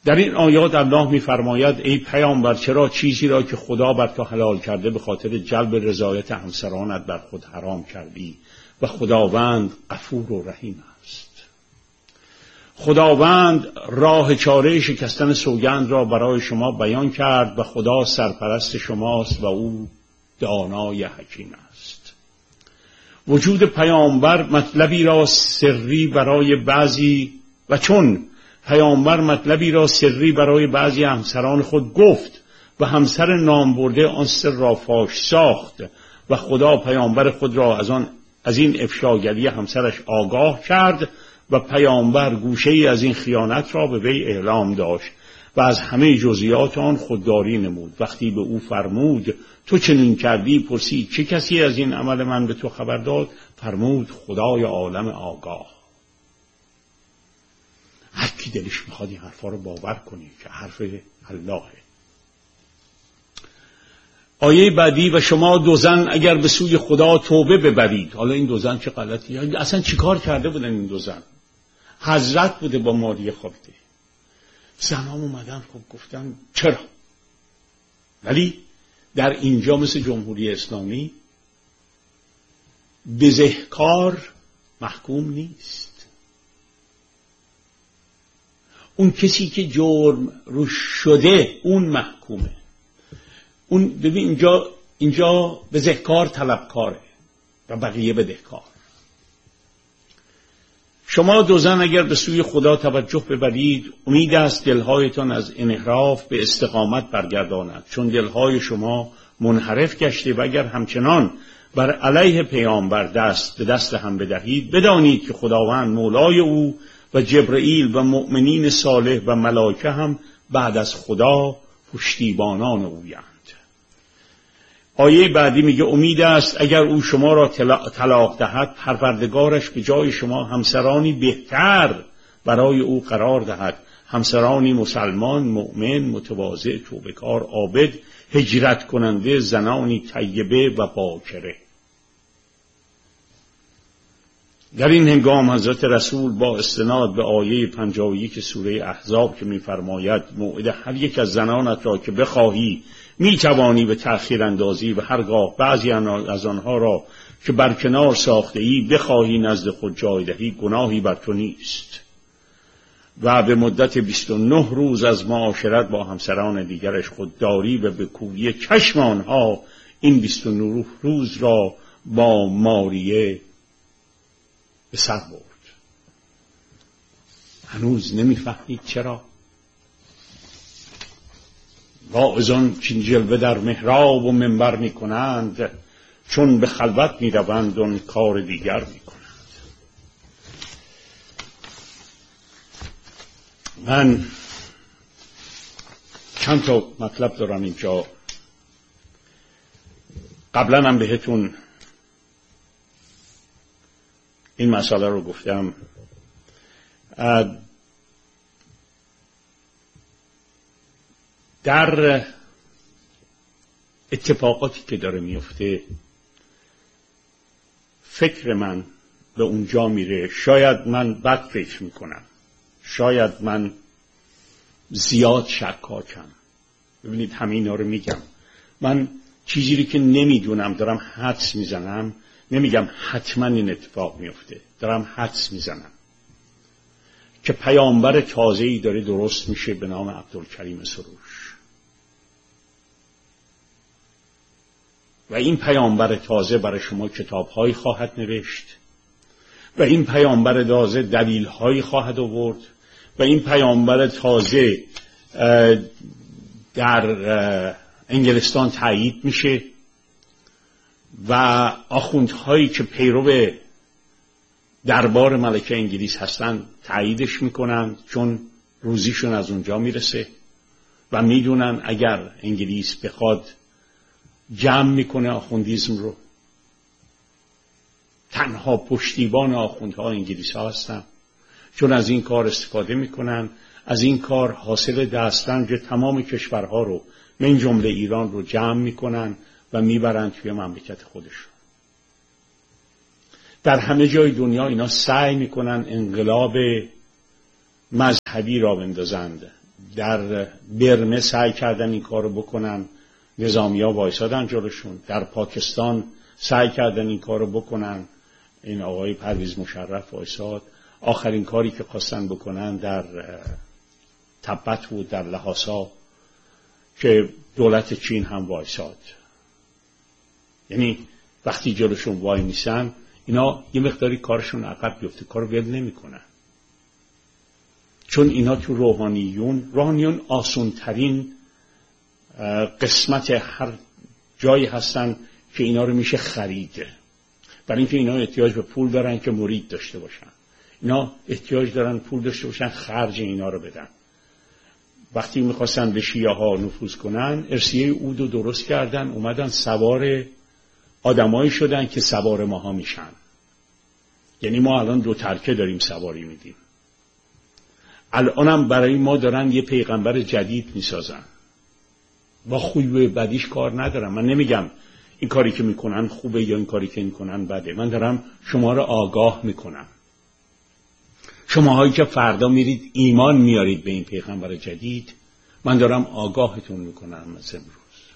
در این آیات الله می‌فرماید ای پیامبر چرا چیزی را که خدا بر تو حلال کرده به خاطر جلب رضایت همسرانت بر خود حرام کردی و خداوند غفور و رحیم است. خداوند راه چاره شکستن سوگند را برای شما بیان کرد و خدا سرپرست شماست و او دانای حکیم است. وجود پیامبر مطلبی را سری برای بعضی و چون پیامبر مطلبی را سری برای بعضی همسران خود گفت و همسر نام برده آن سر را فاش ساخت و خدا پیامبر خود را از این افشاگری همسرش آگاه کرد و پیامبر گوشه‌ای از این خیانت را به وی اعلام داشت و از همه جزئیات آن خودداری نمود. وقتی به او فرمود تو چنین کردی، پرسید چه کسی از این عمل من به تو خبر داد؟ فرمود خدای عالم آگاه. هر کی دلش میخواد این حرفا رو باور کنی که حرف اللهه. آیه بعدی و شما دو زن اگر به سوی خدا توبه ببرید. حالا این دو زن چه غلطی؟ اصلا چیکار کرده بودن این دو زن؟ حضرت بوده با ماریه خوابیده. زنام اومدن خب گفتن چرا؟ ولی در اینجا مثل جمهوری اسلامی بزهکار محکوم نیست. اون کسی که جرم روش شده اون محکومه. اون ببین اینجا بزهکار طلبکاره و بقیه بدهکار. شما دو زن اگر به سوی خدا توجه ببرید امید است دلهایتان از انحراف به استقامت برگرداند، چون دلهای شما منحرف گشته و اگر همچنان بر علیه پیامبر دست به دست هم بدهید بدانید که خداوند مولای او و جبرئیل و مؤمنین صالح و ملائکه هم بعد از خدا پشتیبانان اویند. آیه بعدی میگه امید است اگر او شما را طلاق دهد پروردگارش به جای شما همسرانی بهتر برای او قرار دهد، همسرانی مسلمان، مؤمن، متواضع، توبه‌کار، عابد، هجرت کننده، زنانی طیبه و باکره. در این هنگام حضرت رسول با استناد به آیه 51 سوره احزاب که می‌فرماید موعد هر یک از زنانت را که بخواهی می‌توانی به تأخیر اندازی و هرگاه بعضی از آنها را که برکنار ساخته ای بخواهی نزد خود جای دهی گناهی بر تو نیست و به مدت 29 روز از معاشرت با همسران دیگرش خودداری و به کوری چشم آنها این 29 روز را با ماریه به سر برد. هنوز نمی‌فهمید چرا؟ واعظان چین جلوه در محراب و منبر می کنند، چون به خلوت می روند اون کار دیگر می کنند. من چند تا مطلب دارم اینجا. قبلا هم بهتون این مسئله رو گفتم. در اتفاقاتی که داره میفته فکر من به اونجا میره. شاید من بد فکر میکنم، شاید من زیاد شکاکم. ببینید همینا رو میگم. من چیزی که نمیدونم دارم حدس میزنم، نمیگم حتما این اتفاق میفته، دارم حدس میزنم که پیامبر تازه‌ای داره درست میشه به نام عبدالکریم سروش و این پیامبر تازه برای شما کتاب‌هایی خواهد نوشت و این پیامبر تازه دلیل‌هایی خواهد آورد و این پیامبر تازه در انگلستان تایید میشه و آخوندهایی که پیرو دربار ملکه انگلیس هستن تاییدش میکنن، چون روزیشون از اونجا میرسه و میدونن اگر انگلیس بخواد جمع میکنه آخوندیزم رو، تنها پشتیبان آخوندها انگلیس ها هستن، چون از این کار استفاده میکنن، از این کار حاصل دسترنج تمام کشورها رو من جمله ایران رو جمع میکنن و میبرن توی مملکت خودشون. در همه جای دنیا اینا سعی میکنن انقلاب مذهبی را بندازند در برمه سعی کردن این کارو بکنن، نظامی‌ها وایسادن جلوشون. در پاکستان سعی کردن این کارو بکنن، این آقای پرویز مشرف وایساد. آخرین کاری که خواستن بکنن در تبت بود، در لحاسا، که دولت چین هم وایساد. یعنی وقتی جلوشون وای میسن اینا یه مقداری کارشون عقب بیفته، کارو ول نمیکنن. چون اینا تو روحانیون آسونترین قسمت هر جایی هستن که اینا رو میشه خریده. برای اینکه اینا احتیاج به پول دارن که مرید داشته باشن، اینا احتیاج دارن پول داشته باشن خرج اینا رو بدن. وقتی میخواستن به شیعه ها نفوذ کنن، ارسیه عود رو درست کردن، اومدن سوار آدمایی شدن که سوار ماها میشن. یعنی ما الان 2 ترکه داریم سواری میدیم. الانم برای ما دارن یه پیغمبر جدید میسازن. با خوبی بدیش کار ندارم. من نمیگم این کاری که میکنن خوبه یا این کاری که میکنن بده. من دارم شما رو آگاه میکنم. شماهایی که فردا میرید ایمان میارید به این پیغمبر جدید، من دارم آگاهتون میکنم از امروز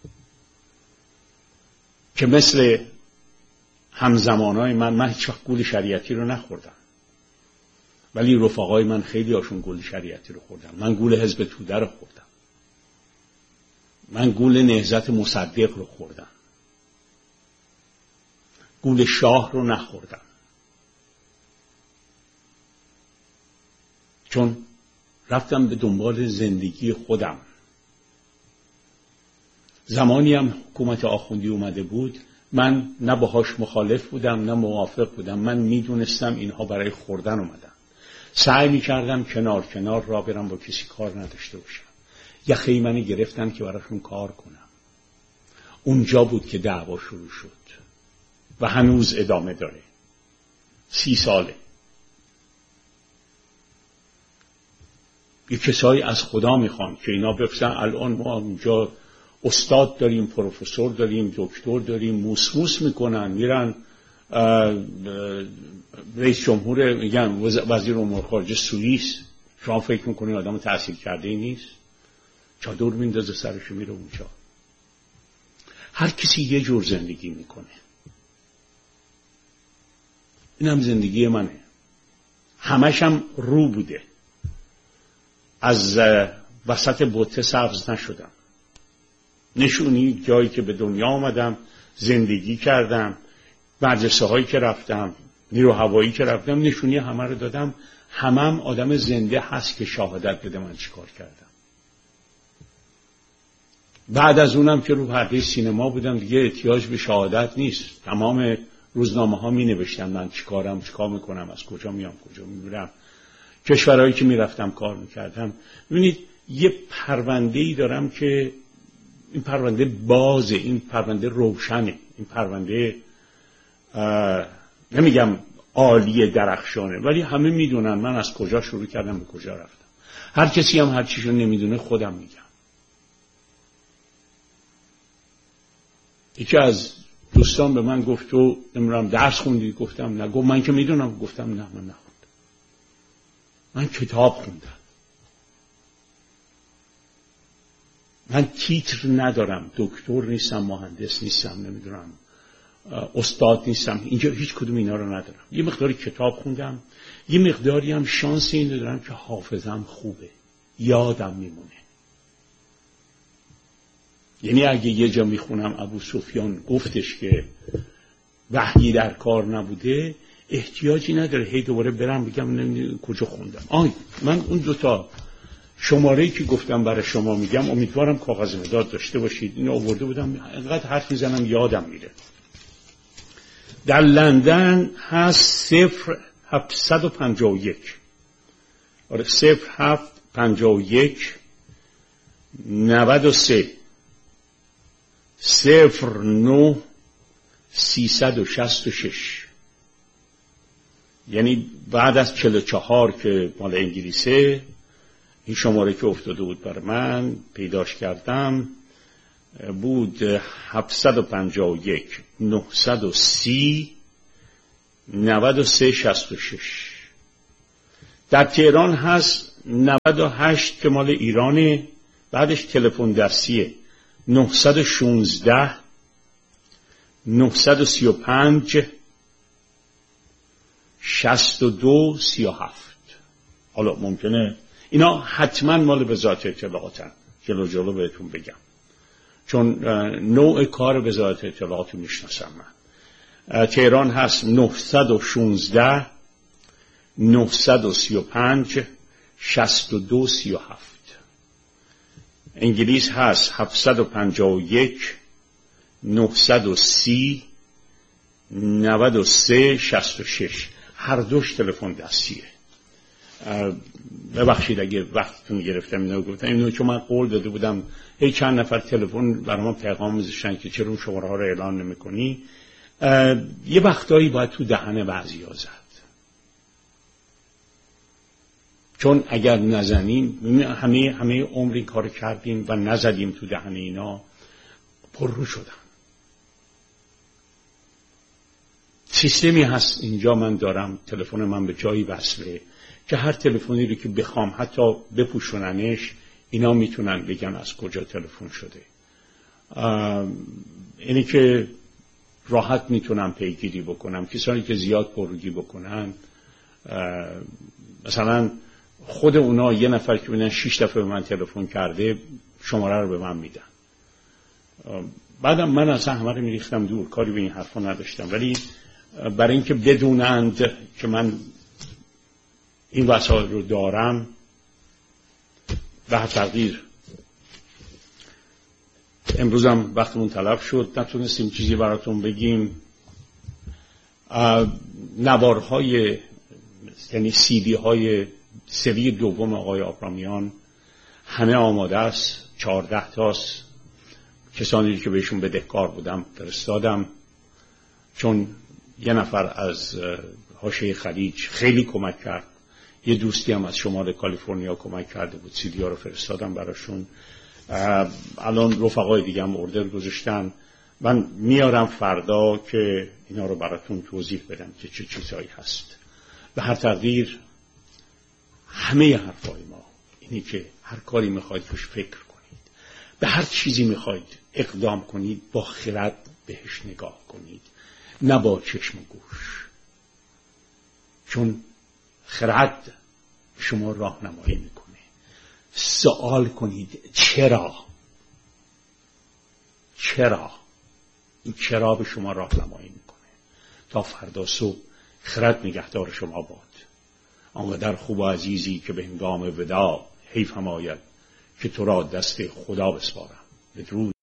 که مثل همزمانای من هیچ وقت گول شریعتی رو نخوردم، ولی رفقای من خیلی هاشون گول شریعتی رو خوردن. من گول حزب توده رو خوردم، من گول نهضت مصدق رو خوردم، گول شاه رو نخوردم. چون رفتم به دنبال زندگی خودم. زمانی هم حکومت آخوندی اومده بود، من نه باهاش مخالف بودم نه موافق بودم. من میدونستم اینها برای خوردن اومدن. سعی میکردم کنار کنار را برم، با کسی کار نداشته باشم. یخی منو گرفتن که براشون کار کنم. اونجا بود که دعوا شروع شد و هنوز ادامه داره. 30 ساله. یه کسایی از خدا میخوان که اینا بفهمن الان ما اونجا استاد داریم، پروفسور داریم، دکتر داریم، موس میکنن، میرن رئیس جمهور، میگن وزیر امور خارجه سوئیس. شما فکر میکنید آدم تحصیل کرده ای نیست؟ چادر میندازه سرش میره اونجا. هر کسی یه جور زندگی میکنه. اینم زندگی منه. همش هم رو بوده. از وسط بوته سبز نشدم. نشونی جایی که به دنیا آمدم، زندگی کردم، مدرسه هایی که رفتم، نیرو هوایی که رفتم، نشونی همه رو دادم. همم آدم زنده هست که شهادت بده من چیکار کردم. بعد از اونم که رو پرده سینما بودم دیگه احتیاج به شهادت نیست. تمام روزنامه ها می نوشتن من چیکار میکنم، از کجا میام، کجا میرم، کشورهایی که میرفتم کار میکردم. ببینید یه پرونده‌ای دارم که این پرونده بازه، این پرونده روشنه، این پرونده نمیگم عالی درخشانه، ولی همه میدونن من از کجا شروع کردم به کجا رفتم. هر کسی هم هر چیزو نمیدونه خودم میگم. یکی از دوستان به من گفت تو نمیدونم درس خوندی؟ گفتم نه. گفت من که میدونم. گفتم نه من نخوندم. من کتاب خوندم. من تیتر ندارم، دکتر نیستم، مهندس نیستم، نمیدونم استاد نیستم، اینجا هیچ کدوم اینا رو ندارم. یه مقداری کتاب خوندم، یه مقداری هم شانس این دارم که حافظم خوبه، یادم میمونه. یعنی اگه یه جا میخونم ابو سفیان گفتش که وحی در کار نبوده، احتیاجی نداره هی دوباره برم بگم کجا خوندم. من اون 2 شماره‌ای که گفتم برای شما میگم، امیدوارم کاغذ مداد داشته باشید. اینو آورده بودم، اینقدر حرف میزنم یادم میره. در لندن هست 0751 0751 93 09 366. یعنی بعد از 44 که مال انگلیسه، این شماره که افتاده بود برای من پیداش کردم بود 751 930 93 66. در تهران هست 98 که مال ایرانه، بعدش تلفن دستیه 916 935 62 37. حالا ممکنه اینا حتما مال وزارت اطلاعاتن، جلو بهتون بگم، چون نوع کار وزارت اطلاعات میشناسم من. تهران هست 916 935 62 37. انگلیس هست 751 930 93 66. هر دوش تلفن دستیه. ببخشید اگه وقتتون گرفتم اینو گفتم، اینو چون من قول داده بودم هی چند نفر تلفن برام پیغام میذاشتن که چرا شماره ها رو اعلان نمی‌کنی. یه وقتایی باید تو دهن بعضیا زد، چون اگر نزنیم همه عمری کار کردیم و نزدیم تو دهن اینا، پررو شدن. سیستمی هست اینجا من دارم، تلفن من به جایی وصله که هر تلفنی رو که بخوام حتی بپوشوننش، اینا میتونن بگن از کجا تلفن شده. اینی که راحت میتونم پیگیری بکنم. کسانی که زیاد پررودی بکنن، مثلا خود اونا یه نفر که ببینن 6 دفعه به من تلفن کرده، شماره رو به من میدن. بعدم من اصلا همه رو میریختم دور، کاری به این حرفا نداشتم، ولی برای اینکه بدونند که من این وسایل رو دارم، به هر تقدیر امروزم وقتمون تلف شد، نتونستیم چیزی براتون بگیم. نوارهای، یعنی CD های سری دوم آقای آبرامیان همه آماده است، 14 تاست. کسانی که بهشون بدهکار بودم فرستادم، چون یه نفر از حاشیه خلیج خیلی کمک کرد، یه دوستی هم از شمال کالیفرنیا کمک کرده بود، CD ها رو فرستادم براشون. الان رفقای دیگه هم اردر گذاشتن. من میارم فردا که اینا رو براتون توضیح بدم که چه چیزایی هست. به هر تقدیر همه حرفای ما اینی که هر کاری میخواید توش فکر کنید، به هر چیزی میخواید اقدام کنید، با خرد بهش نگاه کنید، نه با چشم و گوش، چون خرد شما راهنمایی میکنه. سوال کنید چرا این چرا به شما راهنمایی میکنه. تا فردا صبح خرد نگهدار شما باد. آنقدر خوب و عزیزی که به هنگام وداع حیف هم آید که تو را دست خدا بسپارم. بدرود.